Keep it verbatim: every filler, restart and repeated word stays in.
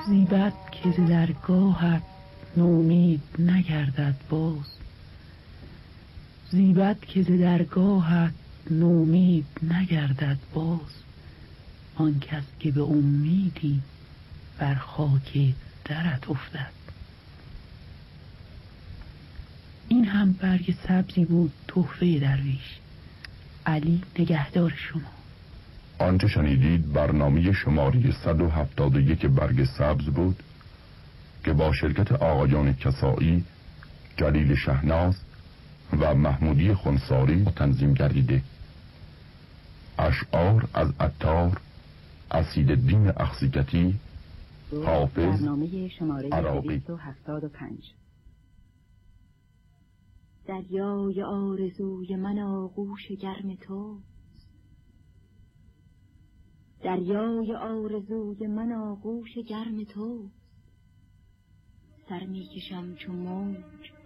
زیبد که ز درگاهت نومید نگردد باز، زیبد که ز درگاهت نومید نگردد باز، آن کس که به امیدی بر خاک درت افتد. این هم برگ سبزی بود تحفه درویش. علی نگهدار شما. آنچه شنیدید برنامه شماره صد و هفتاد و یک برگ سبز بود که با شرکت آقایان کسایی، جلیل شهناز و محمودی خنساری تنظیم گردیده. اشعار از عطار، اسیدالدین اخزیگتی، حافظ، برنامه شماره دویست و هفتاد و پنج. دریای آرزوی من آغوش گرم تو، دریای آرزوی من آغوش گرم تو، سر می کشم چو موج